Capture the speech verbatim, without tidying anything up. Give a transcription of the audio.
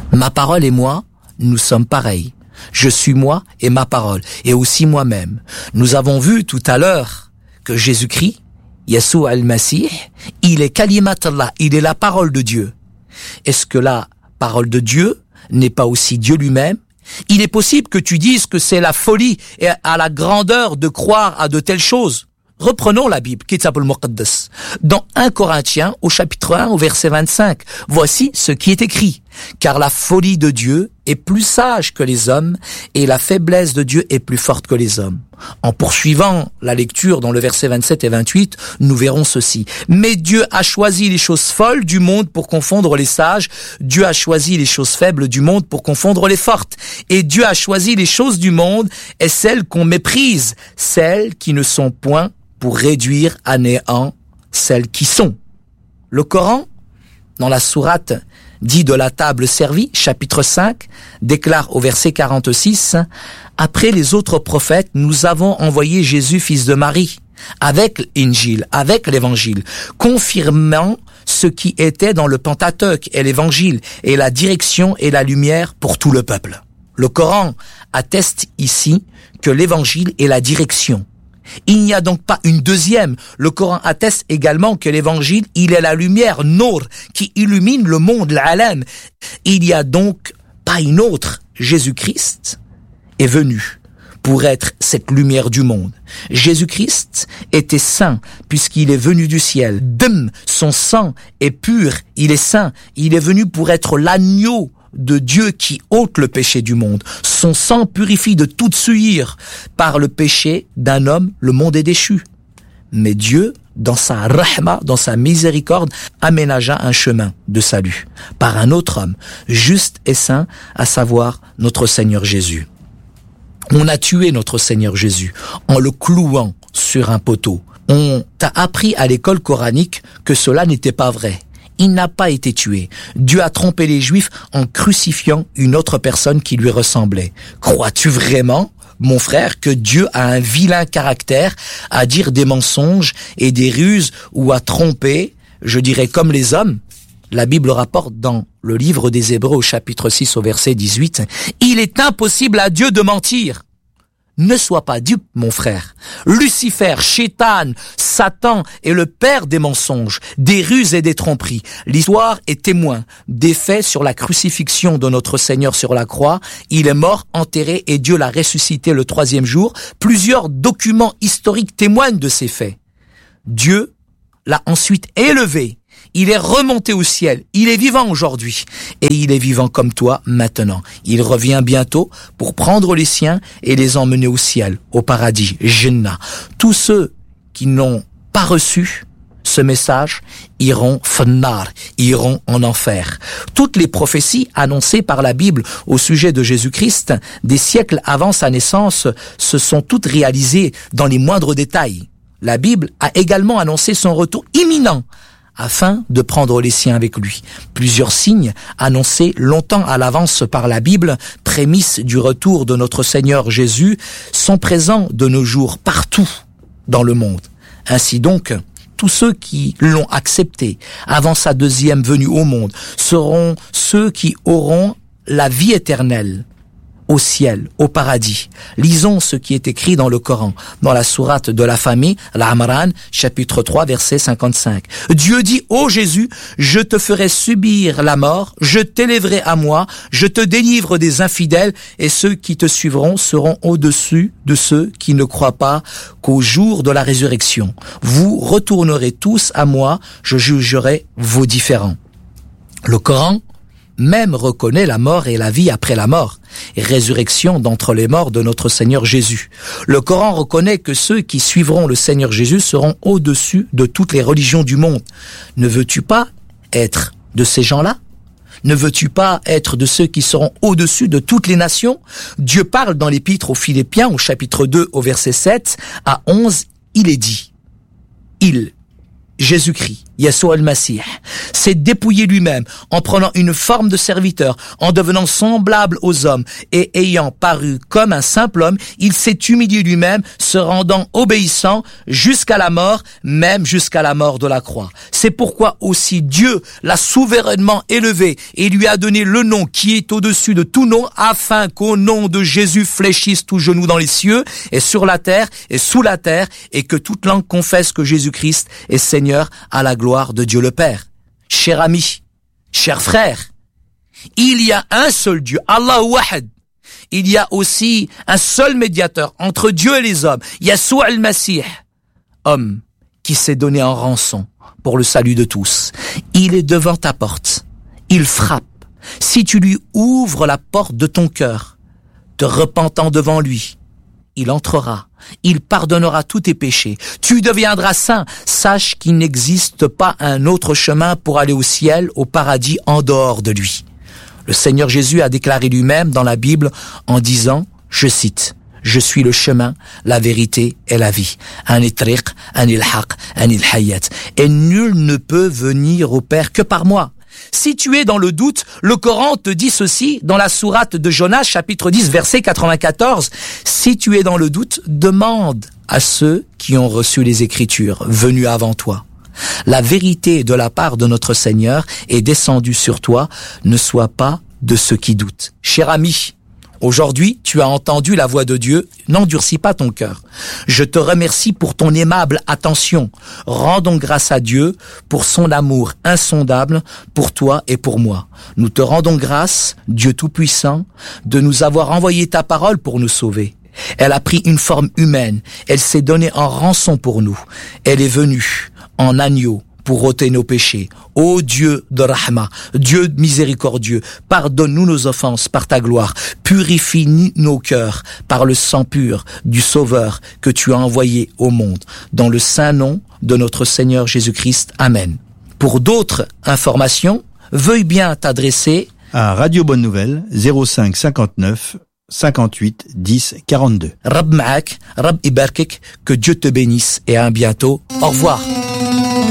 Ma parole et moi, nous sommes pareils. Je suis moi et ma parole, et aussi moi-même. Nous avons vu tout à l'heure que Jésus-Christ, Yeshua al-Masih, il est Kalimat Allah, il est la parole de Dieu. Est-ce que la parole de Dieu n'est pas aussi Dieu lui-même? Il est possible que tu dises que c'est la folie et à la grandeur de croire à de telles choses. Reprenons la Bible, Kitab al-Muqaddas. Dans un Corinthiens, au chapitre un, au verset vingt-cinq, voici ce qui est écrit. Car la folie de Dieu est plus sage que les hommes, et la faiblesse de Dieu est plus forte que les hommes. En poursuivant la lecture dans le verset vingt-sept et vingt-huit, nous verrons ceci. Mais Dieu a choisi les choses folles du monde pour confondre les sages. Dieu a choisi les choses faibles du monde pour confondre les fortes. Et Dieu a choisi les choses du monde et celles qu'on méprise, celles qui ne sont point, pour réduire à néant celles qui sont. Le Coran, dans la sourate dit de la table servie, chapitre cinq, déclare au verset quarante-six, « Après les autres prophètes, nous avons envoyé Jésus, fils de Marie, avec l'Injil, avec l'Évangile, confirmant ce qui était dans le Pentateuque et l'Évangile, et la direction et la lumière pour tout le peuple. » Le Coran atteste ici que l'Évangile est la direction. Il n'y a donc pas une deuxième. Le Coran atteste également que l'évangile, il est la lumière, Nour, qui illumine le monde, l'alam. Il n'y a donc pas une autre. Jésus-Christ est venu pour être cette lumière du monde. Jésus-Christ était saint puisqu'il est venu du ciel. Dum, son sang est pur, il est saint. Il est venu pour être l'agneau de Dieu qui ôte le péché du monde. Son sang purifie de toute souillure. Par le péché d'un homme, le monde est déchu. Mais Dieu, dans sa rahma, dans sa miséricorde, aménagea un chemin de salut par un autre homme, juste et saint, à savoir notre Seigneur Jésus. On a tué notre Seigneur Jésus en le clouant sur un poteau. On t'a appris à l'école coranique que cela n'était pas vrai. Il n'a pas été tué. Dieu a trompé les Juifs en crucifiant une autre personne qui lui ressemblait. Crois-tu vraiment, mon frère, que Dieu a un vilain caractère à dire des mensonges et des ruses ou à tromper, je dirais comme les hommes? La Bible rapporte dans le livre des Hébreux au chapitre six au verset dix-huit, « Il est impossible à Dieu de mentir. » Ne sois pas dupe, mon frère. Lucifer, Chétan, Satan est le père des mensonges, des ruses et des tromperies. L'histoire est témoin des faits sur la crucifixion de notre Seigneur sur la croix. Il est mort, enterré et Dieu l'a ressuscité le troisième jour. Plusieurs documents historiques témoignent de ces faits. Dieu l'a ensuite élevé. Il est remonté au ciel, il est vivant aujourd'hui, et il est vivant comme toi maintenant. Il revient bientôt pour prendre les siens et les emmener au ciel, au paradis, Jannah. Tous ceux qui n'ont pas reçu ce message iront fannar, iront en enfer. Toutes les prophéties annoncées par la Bible au sujet de Jésus-Christ, des siècles avant sa naissance, se sont toutes réalisées dans les moindres détails. La Bible a également annoncé son retour imminent, afin de prendre les siens avec lui. Plusieurs signes annoncés longtemps à l'avance par la Bible, prémices du retour de notre Seigneur Jésus, sont présents de nos jours partout dans le monde. Ainsi donc, tous ceux qui l'ont accepté avant sa deuxième venue au monde seront ceux qui auront la vie éternelle au ciel, au paradis. Lisons ce qui est écrit dans le Coran, dans la sourate de la famille, l'Amran, chapitre trois, verset cinquante-cinq. Dieu dit, ô Jésus, je te ferai subir la mort, je t'élèverai à moi, je te délivre des infidèles, et ceux qui te suivront seront au-dessus de ceux qui ne croient pas qu'au jour de la résurrection. Vous retournerez tous à moi, je jugerai vos différends. Le Coran même reconnaît la mort et la vie après la mort, et résurrection d'entre les morts de notre Seigneur Jésus. Le Coran reconnaît que ceux qui suivront le Seigneur Jésus seront au-dessus de toutes les religions du monde. Ne veux-tu pas être de ces gens-là? Ne veux-tu pas être de ceux qui seront au-dessus de toutes les nations? Dieu parle dans l'épître aux Philippiens, au chapitre deux, au verset sept à onze, il est dit, il, Jésus-Christ, Yeshua al-Masih, s'est dépouillé lui-même en prenant une forme de serviteur, en devenant semblable aux hommes et ayant paru comme un simple homme, il s'est humilié lui-même, se rendant obéissant jusqu'à la mort, même jusqu'à la mort de la croix. C'est pourquoi aussi Dieu l'a souverainement élevé et lui a donné le nom qui est au-dessus de tout nom, afin qu'au nom de Jésus fléchisse tout genou dans les cieux et sur la terre et sous la terre, et que toute langue confesse que Jésus-Christ est Seigneur, à la gloire de Dieu le Père. Cher ami, cher frère, il y a un seul Dieu, Allah Wahid. Il y a aussi un seul médiateur entre Dieu et les hommes, Yeshua al-Masih, homme qui s'est donné en rançon pour le salut de tous. Il est devant ta porte, il frappe. Si tu lui ouvres la porte de ton cœur, te repentant devant lui, il entrera, il pardonnera tous tes péchés, tu deviendras saint. Sache qu'il n'existe pas un autre chemin pour aller au ciel, au paradis, en dehors de lui. Le Seigneur Jésus a déclaré lui-même dans la Bible en disant, je cite, « Je suis le chemin, la vérité et la vie. Ani triq, ani al-haq, ani al-hayat. Et nul ne peut venir au Père que par moi. » Si tu es dans le doute, le Coran te dit ceci dans la sourate de Jonas, chapitre dix, verset quatre-vingt-quatorze. Si tu es dans le doute, demande à ceux qui ont reçu les Écritures, venus avant toi. La vérité de la part de notre Seigneur est descendue sur toi, ne sois pas de ceux qui doutent. Cher ami, aujourd'hui, tu as entendu la voix de Dieu, n'endurcis pas ton cœur. Je te remercie pour ton aimable attention. Rendons grâce à Dieu pour son amour insondable pour toi et pour moi. Nous te rendons grâce, Dieu Tout-Puissant, de nous avoir envoyé ta parole pour nous sauver. Elle a pris une forme humaine, elle s'est donnée en rançon pour nous. Elle est venue en agneau pour ôter nos péchés. Ô Dieu de Rahma, Dieu miséricordieux, pardonne-nous nos offenses par ta gloire, purifie nos cœurs par le sang pur du Sauveur que tu as envoyé au monde. Dans le saint nom de notre Seigneur Jésus-Christ. Amen. Pour d'autres informations, veuille bien t'adresser à Radio Bonne Nouvelle, zéro cinq cinquante-neuf cinquante-huit dix quarante-deux. Rab Ma'ak, Rab Ibarkik, que Dieu te bénisse et à un bientôt. Au revoir.